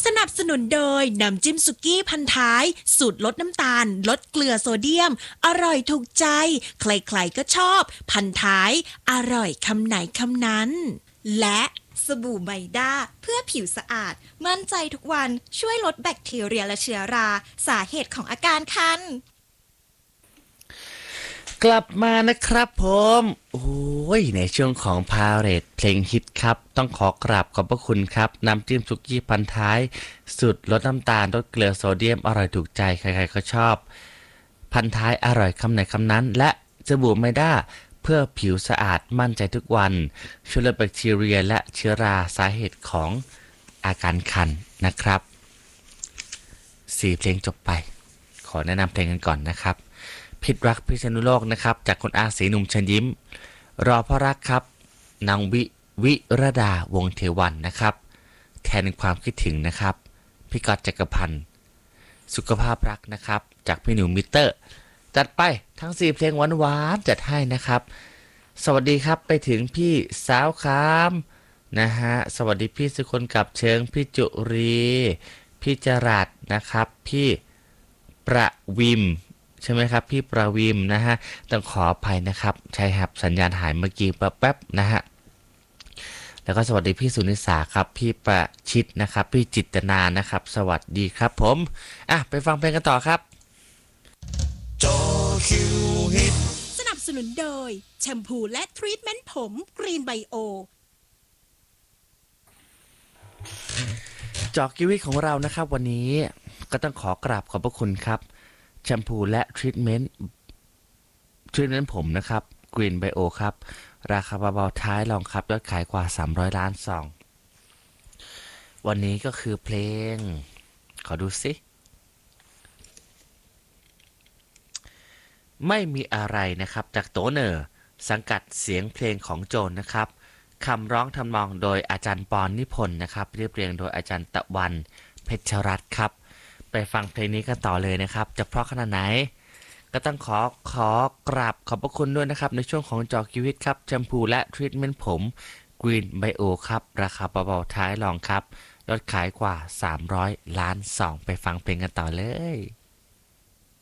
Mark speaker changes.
Speaker 1: สนับสนุนโดยน้ำจิ้มสุกี้พันท้ายสูตรลดน้ำตาลลดเกลือโซเดียมอร่อยถูกใจใครๆก็ชอบพันท้ายอร่อยคำไหนคำนั้นและ
Speaker 2: สบู่ไมด้าเพื่อผิวสะอาดมั่นใจทุกวันช่วยลดแบคทีเรียและเชื้อราสาเหตุของอาการคัน
Speaker 3: กลับมานะครับผมโอ้ยในช่วงของพาเรดเพลงฮิตครับต้องขอกราบขอบพระคุณครับน้ำจิ้มสุกี้พันท้ายสูตรลดน้ำตาลลดเกลือโซเดียมอร่อยถูกใจใครๆก็ชอบพันท้ายอร่อยคำไหนคำนั้นและสบู่ไมด้าเพื่อผิวสะอาดมั่นใจทุกวันช่วยลดแบคทีเรียและเชื้อราสาเหตุของอาการคันนะครับ4เพลงจบไปขอแนะนำเพลงกันก่อนนะครับพิษรักพิษณุโลกนะครับจากคนอาศีหนุ่มเชิญยิ้มรอเพราะรักครับนางวิรดาวงเทวันนะครับแทนความคิดถึงนะครับพี่กอตจักรพันธ์สุขภาพรักนะครับจากพี่หนูมิเตอร์จัดไปทั้ง4เพลงหวานๆจัดให้นะครับสวัสดีครับไปถึงพี่สาวคามนะฮะสวัสดีพี่สุคนกับเชิงพี่จุรีพี่จรัสนะครับพี่ประวิมใช่ไหมครับพี่ประวิมนะฮะต้องขออภัยนะครับใช่ครับสัญญาณหายเมื่อกี้แป๊บๆนะฮะแล้วก็สวัสดีพี่สุนิสาครับพี่ประชิดนะครับพี่จิตนานะครับสวัสดีครับผมไปฟังเพลงกันต่อครับ
Speaker 1: จอคิวฮิตสนับสนุนโดยแชมพูและทรีทเมนต์ผมกรีนไบโอ
Speaker 3: จอคิวฮิตของเรานะครับวันนี้ก็ต้องขอกราบขอบพระคุณครับแชมพูและทรีทเมนต์ผมนะครับ Green Bio ครับราคาเบาๆท้ายลองครับยอดขายกว่า300ล้านซองวันนี้ก็คือเพลงขอดูสิไม่มีอะไรนะครับจากโตเนอร์สังกัดเสียงเพลงของโจนนะครับคำร้องทำนองโดยอาจารย์ปอนนิพนธ์นะครับเรียบเรียงโดยอาจารย์ตะวันเพชรรัตน์ครับไปฟังเพลงนี้กันต่อเลยนะครับจะเพราะขนาดไหนก็ต้องขอกราบขอบพระคุณด้วยนะครับในช่วงของจอคิวฮิตครับแชมพูและทรีทเมนต์ผม Green Bio ครับราคาเบาๆท้ายลองครับยอดขายกว่า300ล้านซองไปฟังเพลงกันต่อเลย